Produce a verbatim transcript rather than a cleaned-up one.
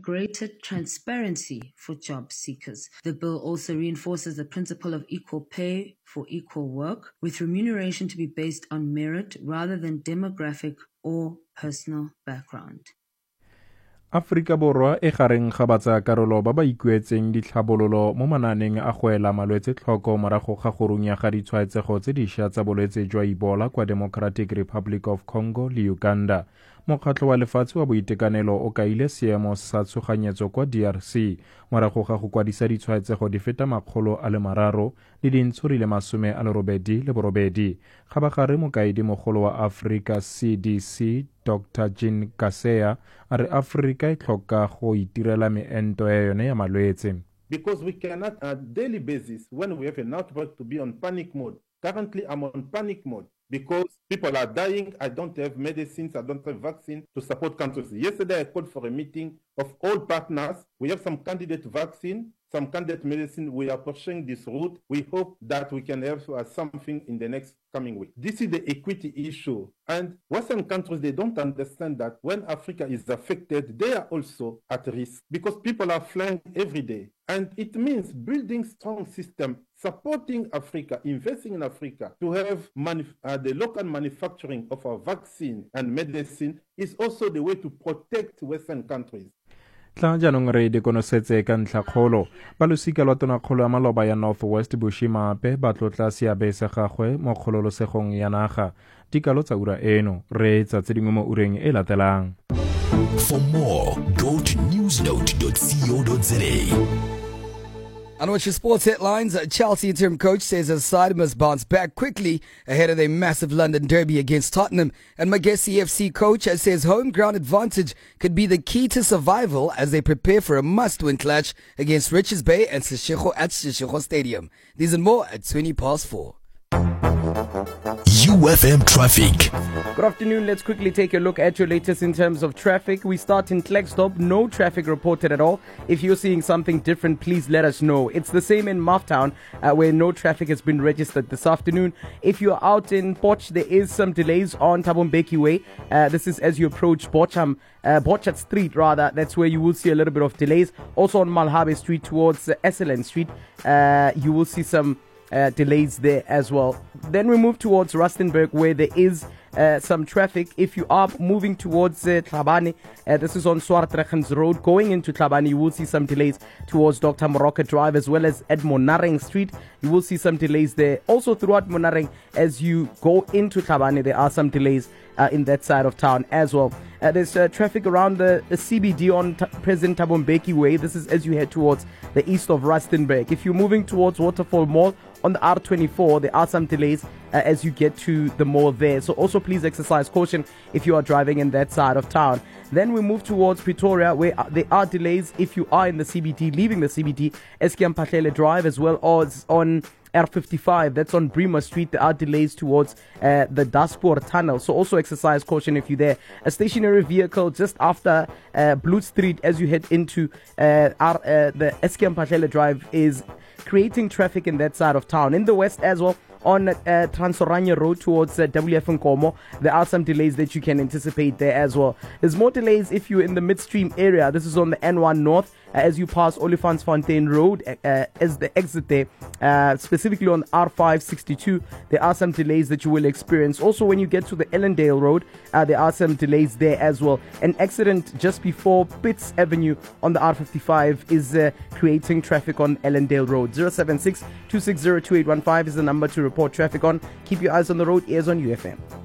greater transparency for job seekers. The bill also reinforces the principle of equal pay for equal work, with remuneration to be based on merit rather than demographic or personal background. Afrika Borwa e gareng ga batsayakarolo ba ba ikuetseng ditlhabololo mo mananeng a go ela malwetse tlhoko morago ga go runya ga ditshwaetsego tse dišwa tsa bolwetse jwa Ebola kwa Democratic Republic of Congo le Uganda. Mokgatlho wa lefatshe wa boitekanelo o kaile seemo sa tshoganyetso kwa D R C morago ga go kwadisa ditshwaetsego di feta makgolo a le mararo le dintshuri le masome a le robedi le borobedi. Ga ba gare mokaedi mogolo wa Africa C D C Doctor Jean Kaseya a re Afrika e tlhoka go itirela meento ya yone ya malwetse. Because we cannot on a daily basis, when we have an outbreak, to be on panic mode. Currently, I'm on panic mode because people are dying. I don't have medicines. I don't have vaccine to support countries. Yesterday, I called for a meeting of all partners. We have some candidate vaccine, some candidate medicine. We are pursuing this route. We hope that we can have uh, something in the next coming week. This is the equity issue. And Western countries, they don't understand that when Africa is affected, they are also at risk because people are flying every day. And it means building strong system, supporting Africa, investing in Africa to have manuf- uh, the local manufacturing of our vaccine and medicine is also the way to protect Western countries. Tla jaanong re dikonosetse ka ntlhakgolo balosika lwa tonakgolo ya maloba ya Northwest Bushimape ba tlotla seabe sa gagwe mo kgololosegong ya naga dikalo tsa ura eno re tsa tse dingwe mo ureng e latelang. For more, go to newsnote dot co dot za. And watch your sports headlines. Chelsea interim coach says his side must bounce back quickly ahead of their massive London derby against Tottenham. And Magesi F C coach says home ground advantage could be the key to survival as they prepare for a must-win clash against Richards Bay and Seshego at Seshego Stadium. These and more at twenty past four. U F M traffic. Good afternoon. Let's quickly take a look at your latest in terms of traffic. We start in Klerksdorp. No traffic reported at all. If you're seeing something different, please let us know. It's the same in Maftown, uh, where no traffic has been registered this afternoon. If you're out in Potch, there is some delays on Thabo Mbeki Way. Uh, this is as you approach Bochum, uh, Bochat Street, rather. That's where you will see a little bit of delays. Also on Malhabe Street towards uh, Esselen Street, uh, you will see some Uh, delays there as well. Then we move towards Rustenburg, where there is uh, some traffic. If you are moving towards uh, Tlhabane, uh, this is on Swartregens Road. Going into Tlhabane, you will see some delays towards Doctor Morocco Drive as well as at Monareng Street. You will see some delays there. Also throughout Monareng, as you go into Tlhabane, there are some delays uh, in that side of town as well. Uh, there's uh, traffic around the, the C B D on t- President Thabo Mbeki Way. This is as you head towards the east of Rustenburg. If you're moving towards Waterfall Mall on the R twenty-four, there are some delays uh, as you get to the mall there. So also please exercise caution if you are driving in that side of town. Then we move towards Pretoria, where uh, there are delays if you are in the C B D, leaving the C B D, Eskiam Patlele Drive, as well as on R fifty-five, that's on Bremer Street. There are delays towards uh, the Daspoor Tunnel, so also exercise caution if you're there. A stationary vehicle just after uh, Blue Street as you head into uh, our, uh, the Eskiam Patlele Drive is creating traffic in that side of town. In the west as well, on uh, Transorania Road towards uh, W F Nkomo, there are some delays that you can anticipate there as well. There's more delays if you're in the midstream area. This is on the N one North uh, as you pass Olifantsfontein Road uh, as the exit there, uh, specifically on R five sixty-two. There are some delays that you will experience. Also, when you get to the Ellendale Road, uh, there are some delays there as well. An accident just before Pitts Avenue on the R fifty-five is uh, creating traffic on Ellendale Road. zero seven six, two six zero, two eight one five is the number to report traffic on. Keep your eyes on the road, ears on U F M.